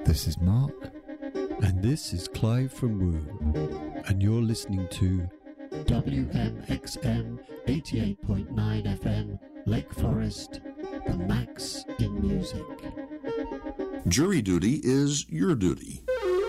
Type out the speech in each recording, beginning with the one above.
This is Mark, and this is Clive from Woo, and you're listening to WMXM 88.9 FM, Lake Forest, the max in music. Jury duty is your duty.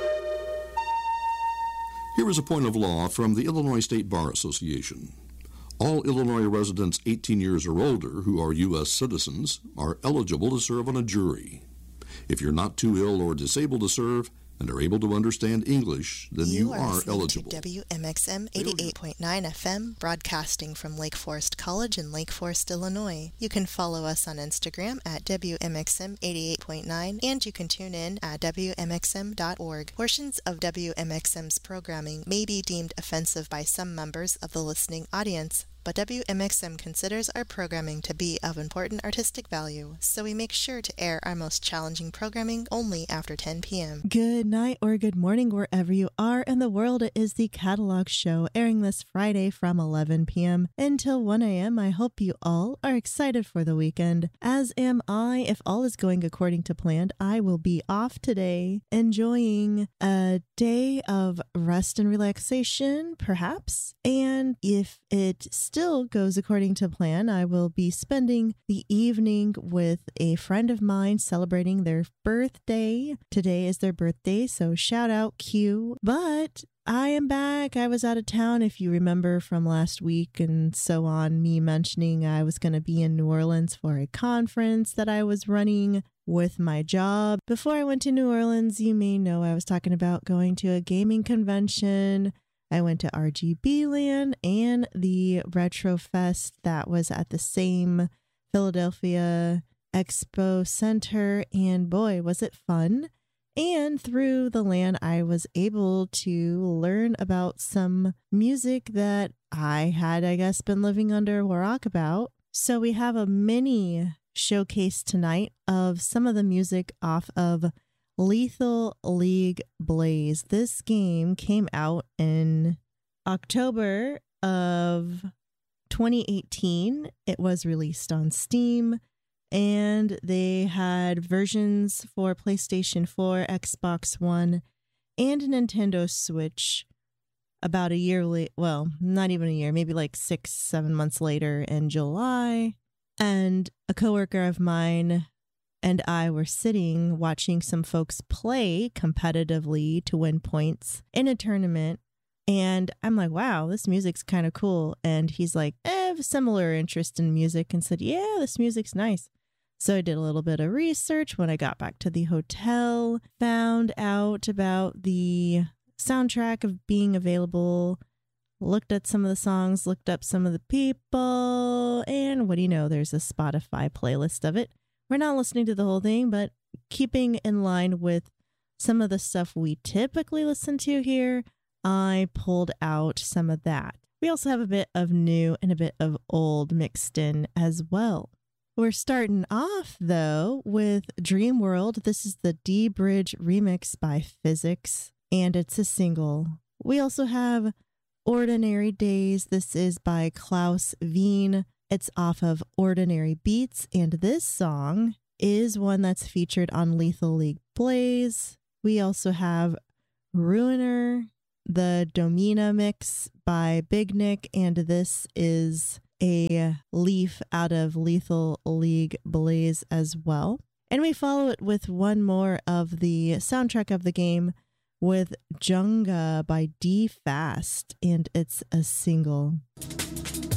Here is a point of law from the Illinois State Bar Association. All Illinois residents 18 years or older who are U.S. citizens are eligible to serve on a jury. If you're not too ill or disabled to serve and are able to understand English, then you are eligible. To WMXM 88.9 FM, broadcasting from Lake Forest College in Lake Forest, Illinois. You can follow us on Instagram at WMXM 88.9, and you can tune in at WMXM.org. Portions of WMXM's programming may be deemed offensive by some members of the listening audience, but WMXM considers our programming to be of important artistic value, so we make sure to air our most challenging programming only after 10 p.m. Good night or good morning wherever you are in the world. It is the Catalog Show, airing this Friday from 11 p.m. until 1 a.m. I hope you all are excited for the weekend, as am I. If all is going according to plan, I will be off today, enjoying a day of rest and relaxation, perhaps. And if it still goes according to plan, I will be spending the evening with a friend of mine celebrating their birthday. Today is their birthday, so shout out Q. But I am back. I was out of town, if you remember from last week and so on, me mentioning I was going to be in New Orleans for a conference that I was running with my job. Before I went to New Orleans, you may know I was talking about going to a gaming convention. I went to RGB Land and the Retro Fest that was at the same Philadelphia Expo Center, and boy, was it fun. And through the LAN, I was able to learn about some music that I had, I guess, been living under a rock about. So we have a mini showcase tonight of some of the music off of Lethal League Blaze. This game came out in October of 2018. It was released on Steam, and they had versions for PlayStation 4, Xbox One, and Nintendo Switch about a year late. Well, not even a year, maybe like 6-7 months later in July. And a coworker of mine and I were sitting watching some folks play competitively to win points in a tournament. And I'm like, wow, this music's kind of cool. And he's like, similar interest in music, and said, yeah, this music's nice. So I did a little bit of research when I got back to the hotel, found out about the soundtrack of being available, looked at some of the songs, looked up some of the people, and what do you know, there's a Spotify playlist of it. We're not listening to the whole thing, but keeping in line with some of the stuff we typically listen to here, I pulled out some of that. We also have a bit of new and a bit of old mixed in as well. We're starting off, though, with Dream World. This is the D-Bridge remix by Physics, and it's a single. We also have Ordinary Days. This is by Klaus Wien. It's off of Ordinary Beats, and this song is one that's featured on Lethal League Blaze. We also have Ruiner, the Domina mix by Big Nick, and this is a leaf out of Lethal League Blaze as well. And we follow it with one more of the soundtrack of the game with Junga by D Fast, and it's a single.